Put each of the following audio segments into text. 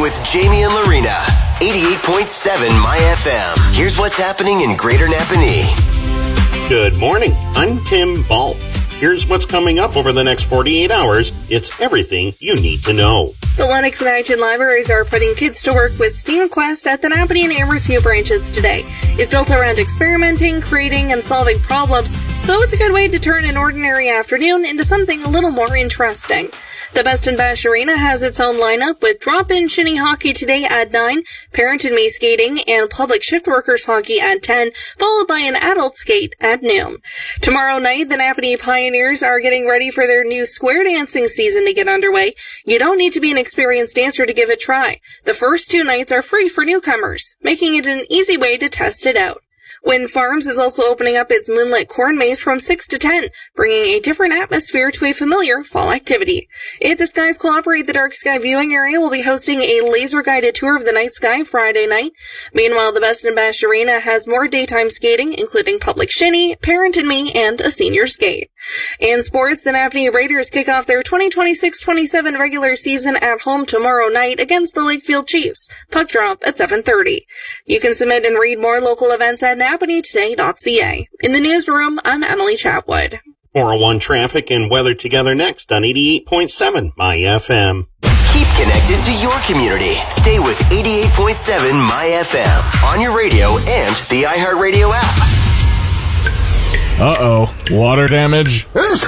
with Jamie and Lorena. 88.7 My FM. Here's what's happening in Greater Napanee. Good morning. I'm Tim Baltz. Here's what's coming up over the next 48 hours. It's everything you need to know. The Lennox and Acton libraries are putting kids to work with STEAMquest at the Napanee and Amherst branches today. It's built around experimenting, creating, and solving problems, so it's a good way to turn an ordinary afternoon into something a little more interesting. The Best in Bash Arena has its own lineup with drop-in shinny hockey today at 9, parent and me skating, and public shift workers hockey at 10, followed by an adult skate at noon. Tomorrow night, the Napanee Pioneers are getting ready for their new square dancing season to get underway. You don't need to be an experienced dancer to give it a try. The first 2 nights are free for newcomers, making it an easy way to test it out. Wind Farms is also opening up its Moonlit Corn Maze from 6 to 10, bringing a different atmosphere to a familiar fall activity. If the skies cooperate, the Dark Sky Viewing Area will be hosting a laser-guided tour of the night sky Friday night. Meanwhile, the Best in Bash Arena has more daytime skating, including public shinny, parent and me, and a senior skate. In sports, the Napanee Raiders kick off their 2026-27 regular season at home tomorrow night against the Lakefield Chiefs. Puck drop at 7:30. You can submit and read more local events at napaneetoday.ca. In the newsroom, I'm Emily Chatwood. 401 traffic and weather together next on 88.7 My FM. Keep connected to your community. Stay with 88.7 My FM on your radio and the iHeartRadio app. Uh-oh. Water damage?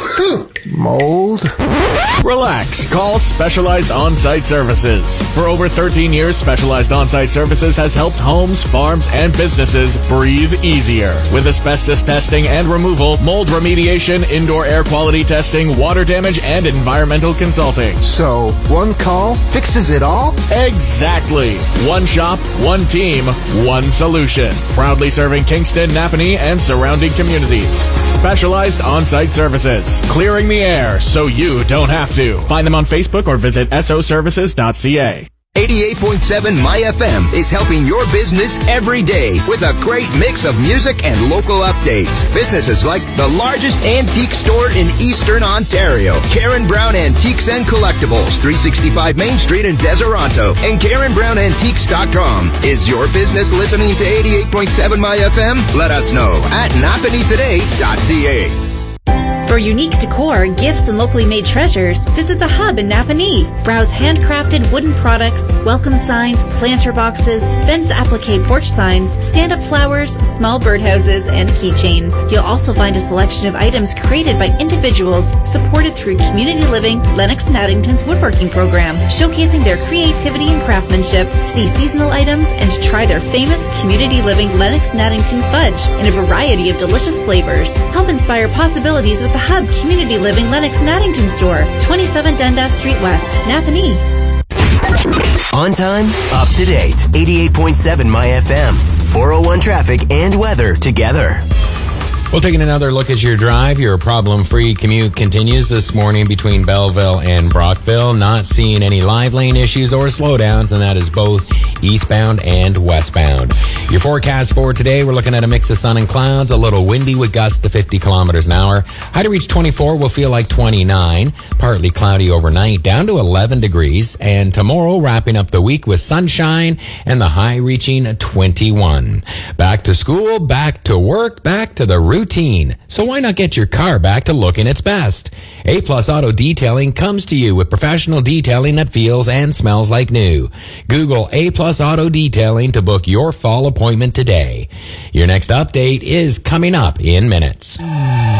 Mold? Relax. Call Specialized On-Site Services. For over 13 years, Specialized On-Site Services has helped homes, farms, and businesses breathe easier. With asbestos testing and removal, mold remediation, indoor air quality testing, water damage, and environmental consulting. So, one call fixes it all? Exactly. One shop, one team, one solution. Proudly serving Kingston, Napanee, and surrounding communities. Specialized On-Site Services. Clearing the air so you don't have to. Find them on Facebook or visit soservices.ca. 88.7 My FM is helping your business every day with a great mix of music and local updates. Businesses like the largest antique store in Eastern Ontario, Karen Brown Antiques and Collectibles, 365 Main Street in Deseronto, and KarenBrownAntiques.com. Is your business listening to 88.7 My FM? Let us know at napaneetoday.ca. For unique decor, gifts, and locally made treasures, visit The Hub in Napanee. Browse handcrafted wooden products, welcome signs, planter boxes, fence applique porch signs, stand-up flowers, small birdhouses, and keychains. You'll also find a selection of items created by individuals supported through Community Living Lennox and Addington's woodworking program, showcasing their creativity and craftsmanship. See seasonal items and try their famous Community Living Lennox and Addington fudge in a variety of delicious flavors. Help inspire possibilities with the Hub Community Living Lennox and Addington store, 27 Dundas Street West, Napanee. On time, up to date. 88.7 My FM. 401 traffic and weather together. Well, taking another look at your drive, your problem-free commute continues this morning between Belleville and Brockville. Not seeing any live lane issues or slowdowns, and that is both eastbound and westbound. Your forecast for today, we're looking at a mix of sun and clouds, a little windy with gusts to 50 kilometers an hour. High to reach 24 will feel like 29. Partly cloudy overnight, down to 11 degrees. And tomorrow, wrapping up the week with sunshine and the high reaching 21. Back to school, back to work, back to the routine. So why not get your car back to looking its best? A-Plus Auto Detailing comes to you with professional detailing that feels and smells like new. Google A-Plus Auto Detailing to book your fall appointment today. Your next update is coming up in minutes.